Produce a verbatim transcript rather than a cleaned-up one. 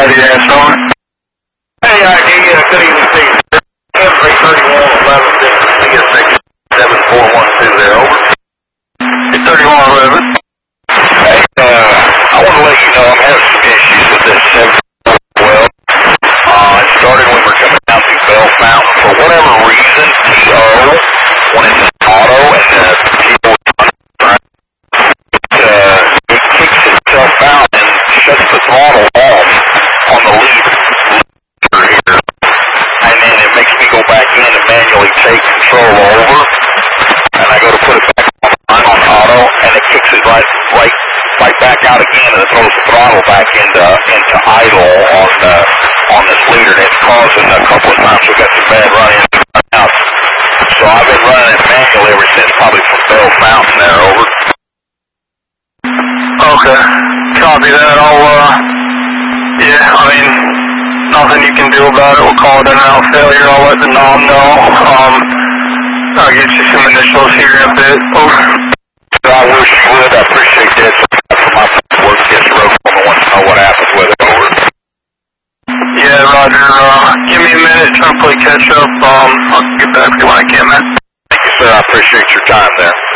Ready to ask on? Hey, I D, uh, good evening, Steve. three thirty-one eleven, C S six seven four one two there, over. three thirty-one eleven. Hey, uh, I want to let you know I'm having some issues with this seven well. Uh, it started when we were coming down through Bell Mountain. For whatever reason, T O, when it's an auto and the people it, uh, it kicks itself out and shuts the throttle off on the lead here. And then it makes me go back in and manually take control over. And I go to put it back on, on auto, and it kicks it right, right, right back out again, and it throws the throttle back into into idle on uh, on this leader. And it's causing a couple of times we got some bad running out. So I've been running it manually ever since, probably from Bell Mountain there, over. Okay, copy that. I'll, uh, yeah, I mean, nothing you can do about it. We'll call it an out failure. I'll let the nom know. Um, I'll get you some initials here in a bit. Over. I wish you would. I appreciate that. For my work gets road, I want to know what happens with it, over. Yeah, Roger. Uh, give me a minute. Try to play catch up. Um, I'll get back to you when I can, man. Thank you, sir. I appreciate your time there.